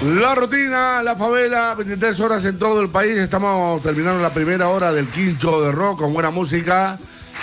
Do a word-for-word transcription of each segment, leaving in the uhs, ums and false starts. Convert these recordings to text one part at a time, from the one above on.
La rutina, la favela, veintitrés horas en todo el país. Estamos terminando la primera hora del quincho de rock con buena música.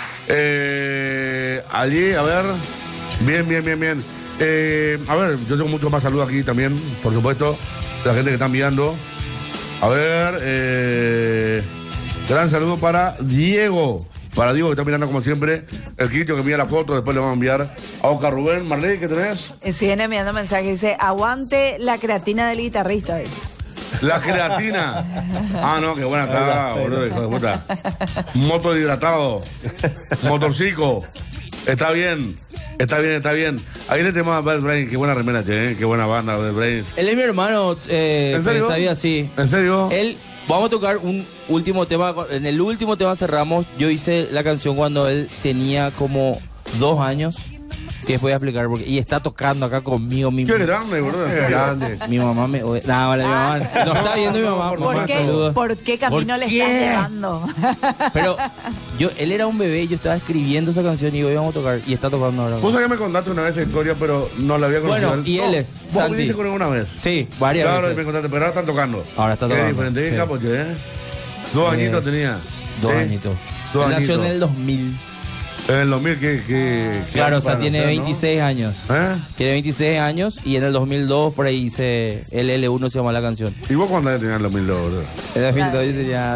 Eh, allí, a ver. Bien, bien, bien, bien. Eh, a ver, yo tengo mucho más saludos aquí también, por supuesto, de la gente que está enviando. A ver, eh, gran saludo para Diego. Para Diego, que está mirando como siempre el quincho, que envía la foto, después le vamos a enviar a Oscar Rubén. Marley, ¿qué tenés? Siguen enviando mensajes, dice, aguante la creatina del guitarrista. Dice. La creatina. Ah, no, qué buena está, boludo, hijo de puta. Motor hidratado, motorcico. Está bien, está bien, está bien. Ahí le tenemos a Bad Brains, qué buena remera, che, ¿eh? Qué buena banda, Bad Brains. Él es mi hermano, eh, ¿En serio? sabía así. ¿En serio? Él, vamos a tocar un último tema. En el último tema cerramos. Yo hice la canción cuando él tenía como dos años. Que después voy a explicar porque. Y está tocando acá conmigo. Mi, Qué grande, boludo. Qué grande. Mi mamá me. No, vale, mi mamá. No está viendo mi mamá. ¿Por mamá, qué, saludos. ¿Por qué camino ¿Por le qué? estás llevando? Pero yo, él era un bebé. Yo estaba escribiendo esa canción y hoy vamos a tocar. Y está tocando ahora. Vos sabés que me contaste una vez esa historia, pero no la había conocido. Bueno, y él No, es ¿Vos Santi. viniste con él una vez? Sí, varias Claro, y veces. me contaste, pero ahora están tocando. Ahora está Qué tocando. diferente, Sí. capo, che, ¿eh? Dos Es- añitos tenía. Dos ¿Sí? añitos. Dos Él nació en añitos. el dos mil. En el dos mil, que... que Claro, o sea, para tiene nacer, ¿no? veintiséis años. ¿Eh? Tiene veintiséis años y en el dos mil dos por ahí hice L L uno se llama la canción. ¿Y vos cuándo tenías el dos mil dos, boludo? En el dos mil dos yo tenía...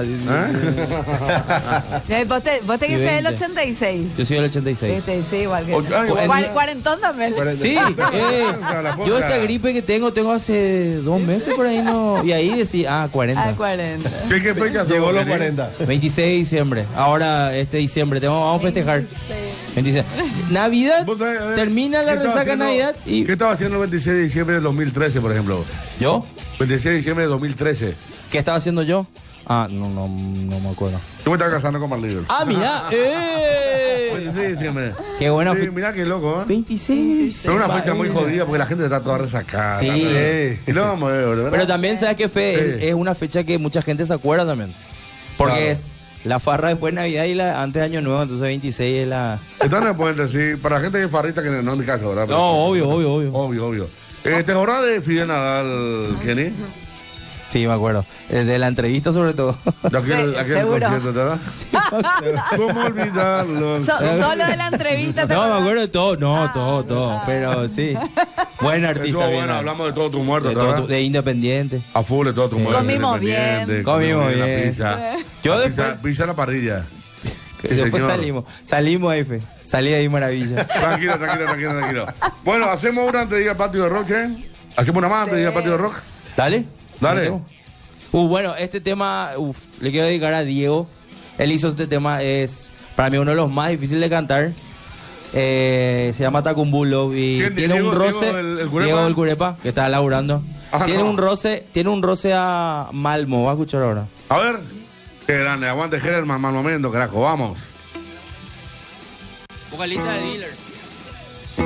¿Eh? Vos te, vos te Y que ser del veinte. ochenta y seis. Yo soy del ochenta y seis. Este, sí, igual que O- yo. ah, igual. Cuar- Cuarentón también. Sí, eh, yo esta gripe que tengo, tengo hace dos meses por ahí, no. Y ahí decía, ah, cuarenta. Ah, cuarenta. ¿Qué, qué fecha Llegó sos, los Kenny? cuarenta. veintiséis de diciembre. Ahora, este diciembre, tenemos, vamos a festejar. veintiséis. Navidad, ¿Vos sabés, a ver, termina la ¿qué estaba resaca haciendo- Navidad y... ¿Qué estaba haciendo el veintiséis de diciembre del dos mil trece, por ejemplo? ¿Yo? veintiséis de diciembre del dos mil trece. ¿Qué estaba haciendo yo? Ah, no, no, no me acuerdo. Yo me estaba casando con Marley. Ah, mira. ¡Eh! veintiséis de diciembre. Qué buena Sí, fecha. mirá qué loco, ¿eh? veintiséis. Es una fecha muy jodida porque la gente está toda resacada. Sí. ¿no? Y lo vamos a ver, ¿verdad? Pero también, ¿sabes qué, Fe? Sí. Es, es una fecha que mucha gente se acuerda también. Porque Claro. es la farra después de Navidad y la antes de Año Nuevo, entonces veintiséis es la... Están en el puente, sí. Para la gente que es farrita, que no es mi caso, ¿verdad? Pero- No, obvio, obvio, obvio. Obvio, obvio. Eh, ¿Te acordás de Fidel Nadal, Kenny? Sí, me acuerdo. Eh, De la entrevista sobre todo. De aquel, Sí, aquel seguro. concierto, ¿verdad? ¿Cómo olvidarlo? So- solo de la entrevista. ¿te No, me acordás? acuerdo de todo. No, Ah, todo, todo. ah. Pero sí. Buen artista. Estuvo bien, bueno, ah. hablamos de todo tu muerto, de, todo ¿verdad? tu- de Independiente. A full de todo tu muerto. Comimos independiente, bien. Comimos la bien. pizza. Yo La después- Pizza, pizza en la parrilla. Sí, Después señor. salimos. Salimos, F. Salí de ahí maravilla. Tranquilo, tranquilo, tranquilo, tranquilo. Bueno, hacemos una antes de ir al patio de rock, ¿eh? Hacemos una más antes de ir al patio de rock. Dale. Dale. Uh, bueno, este tema uf, le quiero dedicar a Diego. Él hizo este tema, es para mí uno de los más difíciles de cantar. Eh, se llama Tacumbulo y ¿Quién? tiene Diego- un roce. Diego el- el Curepa? Diego el Curepa, que está laburando. Ah, tiene no. un roce, tiene un roce a Malmo, va a escuchar ahora. A ver. Qué grande. Aguante, Herman, mal momento, carajo. Vamos. Vocalista de Dealer.